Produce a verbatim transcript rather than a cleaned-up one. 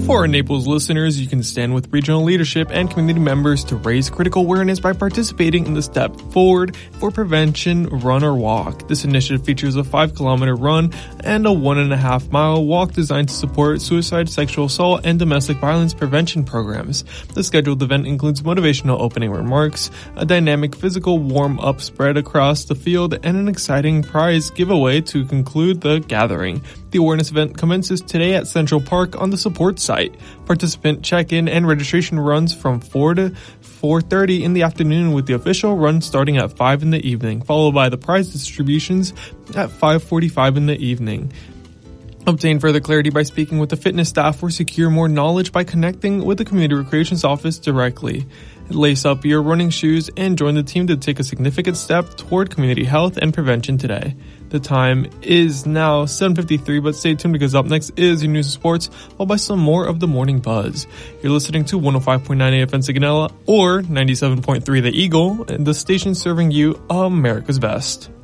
For our Naples listeners, you can stand with regional leadership and community members to raise critical awareness by participating in the Step Forward for Prevention Run or Walk. This initiative features a five kilometer run and a one and a half mile walk designed to support suicide, sexual assault, and domestic violence prevention programs. The scheduled event includes motivational opening remarks, a dynamic physical warm-up spread across the field, and an exciting prize giveaway to conclude the gathering. The awareness event commences today at Central Park on the support site. Participant check-in and registration runs from four to four thirty in the afternoon, with the official run starting at five in the evening, followed by the prize distributions at five forty-five in the evening. Obtain further clarity by speaking with the fitness staff or secure more knowledge by connecting with the Community Recreations Office directly. Lace up your running shoes and join the team to take a significant step toward community health and prevention today. The time is now seven fifty-three, but stay tuned because up next is your news and sports, followed by some more of the morning buzz. You're listening to one oh five point nine A F M Sigonella or ninety-seven point three The Eagle, the station serving you America's best.